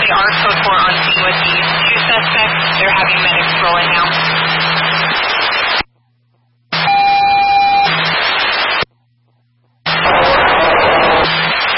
are code 4 on scene with these two suspects. They're having medics rolling now.